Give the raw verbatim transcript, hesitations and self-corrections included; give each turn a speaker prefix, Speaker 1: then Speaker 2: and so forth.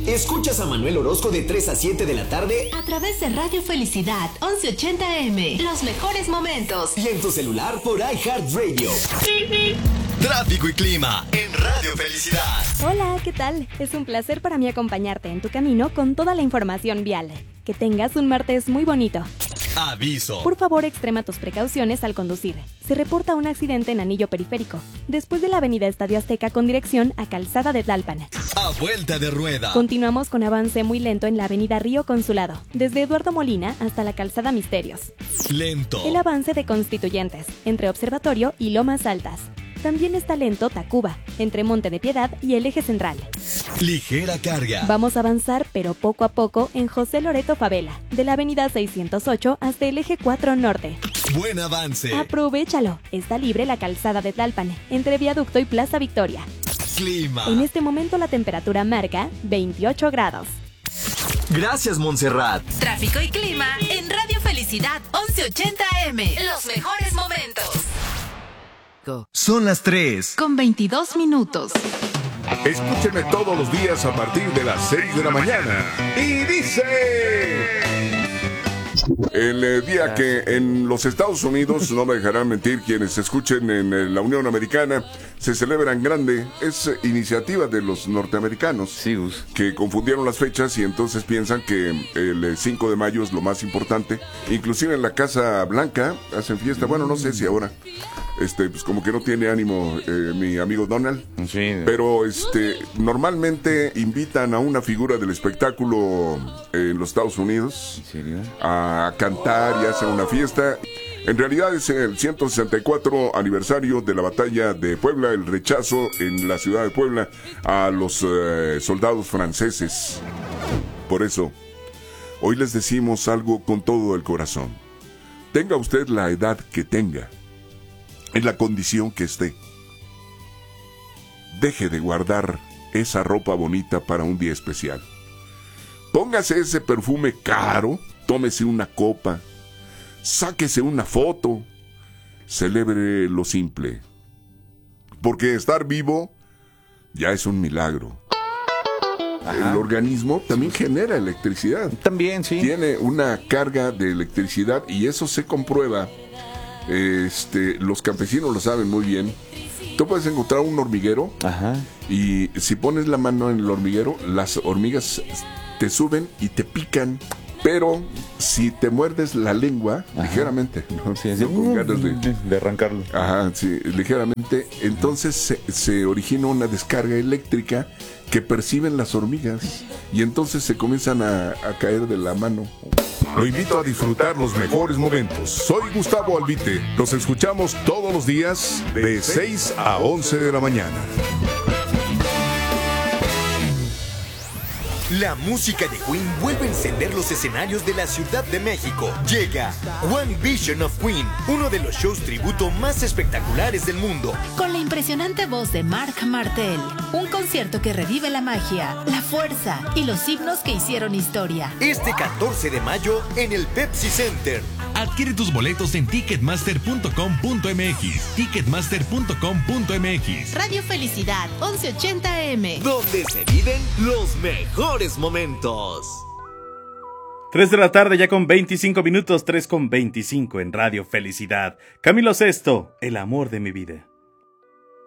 Speaker 1: Escuchas a Manuel Orozco de tres a siete de la tarde
Speaker 2: a través de Radio Felicidad once ochenta eme. Los mejores momentos.
Speaker 1: Y en tu celular por iHeartRadio.
Speaker 3: Tráfico y clima en Radio Felicidad.
Speaker 4: Hola, ¿qué tal? Es un placer para mí acompañarte en tu camino con toda la información vial. Que tengas un martes muy bonito.
Speaker 3: Aviso.
Speaker 4: Por favor, extrema tus precauciones al conducir. Se reporta un accidente en Anillo Periférico, después de la avenida Estadio Azteca con dirección a Calzada de Tlalpan.
Speaker 3: A vuelta de rueda.
Speaker 4: Continuamos con avance muy lento en la avenida Río Consulado, desde Eduardo Molina hasta la Calzada Misterios.
Speaker 3: Lento.
Speaker 4: El avance de Constituyentes, entre Observatorio y Lomas Altas. También está lento Tacuba, entre Monte de Piedad y el Eje Central.
Speaker 3: Ligera carga.
Speaker 4: Vamos a avanzar, pero poco a poco, en José Loreto Favela, de la avenida seiscientos ocho hasta el Eje cuatro Norte.
Speaker 3: Buen avance.
Speaker 4: Aprovéchalo. Está libre la Calzada de Tlalpan, entre Viaducto y Plaza Victoria.
Speaker 3: Clima.
Speaker 4: En este momento la temperatura marca veintiocho grados.
Speaker 1: Gracias, Montserrat.
Speaker 2: Tráfico y clima en Radio Felicidad once ochenta eme. Los mejores momentos.
Speaker 3: Son las tres
Speaker 2: Con veintidós minutos.
Speaker 5: Escúchenme todos los días a partir de las seis de la mañana. Y dice... El eh, día que en los Estados Unidos, no me dejarán mentir quienes escuchen en eh, la Unión Americana, se celebra en grande. Es eh, iniciativa de los norteamericanos,
Speaker 6: sí,
Speaker 5: que confundieron las fechas y entonces piensan que el eh, cinco de mayo es lo más importante. Inclusive en la Casa Blanca hacen fiesta. Bueno, no sé si ahora, este, pues como que no tiene ánimo eh, mi amigo Donald.
Speaker 6: Sí.
Speaker 5: Pero este, normalmente invitan a una figura del espectáculo eh, en los Estados Unidos.
Speaker 6: ¿En serio?
Speaker 5: A cantar y hacen una fiesta. En realidad es el ciento sesenta y cuatro aniversario de la batalla de Puebla, el rechazo en la ciudad de Puebla a los eh, soldados franceses. Por eso, hoy les decimos algo con todo el corazón. Tenga usted la edad que tenga, en la condición que esté, deje de guardar esa ropa bonita para un día especial. Póngase ese perfume caro, tómese una copa, sáquese una foto, celebre lo simple. Porque estar vivo ya es un milagro. Ajá. El organismo también genera electricidad.
Speaker 6: También, sí.
Speaker 5: Tiene una carga de electricidad y eso se comprueba. Este, los campesinos lo saben muy bien. Tú puedes encontrar un hormiguero. Ajá. Y si pones la mano en el hormiguero, las hormigas te suben y te pican. Pero si te muerdes la lengua, ajá, ligeramente, ¿no?
Speaker 6: Sí, sí.
Speaker 5: ¿No? Con ganas de,
Speaker 6: de arrancarlo.
Speaker 5: Ajá, sí, ligeramente. Entonces se, se origina una descarga eléctrica que perciben las hormigas y entonces se comienzan a, a caer de la mano.
Speaker 7: Lo invito a disfrutar los mejores momentos. Soy Gustavo Albite. Los escuchamos todos los días de seis a once de la mañana.
Speaker 3: La música de Queen vuelve a encender los escenarios de la Ciudad de México. Llega One Vision of Queen, uno de los shows tributo más espectaculares del mundo.
Speaker 2: Con la impresionante voz de Marc Martel, un concierto que revive la magia, la fuerza y los himnos que hicieron historia.
Speaker 3: Este catorce de mayo en el Pepsi Center.
Speaker 8: Adquiere tus boletos en ticketmaster punto com punto m x. ticketmaster punto com punto m x.
Speaker 2: Radio Felicidad once ochenta eme.
Speaker 3: Donde se viven los mejores momentos.
Speaker 9: tres de la tarde ya con veinticinco minutos, tres con veinticinco en Radio Felicidad. Camilo Sesto, el amor de mi vida.